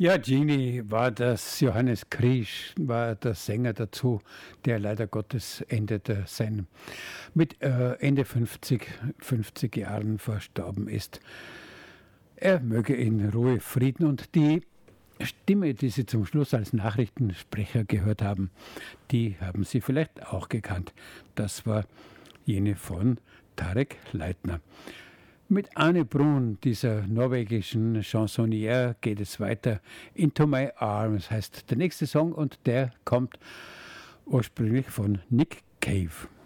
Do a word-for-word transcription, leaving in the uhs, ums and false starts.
Ja, Genie war das, Johannes Krisch war der Sänger dazu, der leider Gottes endete sein, mit äh, Ende fünfzig, fünfzig Jahren verstorben ist. Er möge in Ruhe Frieden und die Stimme, die Sie zum Schluss als Nachrichtensprecher gehört haben, die haben Sie vielleicht auch gekannt. Das war jene von Tarek Leitner. Mit Anne Brun, dieser norwegischen Chansonnière, geht es weiter. Into My Arms heißt der nächste Song und der kommt ursprünglich von Nick Cave.